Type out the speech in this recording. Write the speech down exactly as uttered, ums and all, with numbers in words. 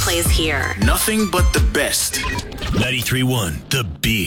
plays here. Nothing but the best. ninety-three point one, The Beat.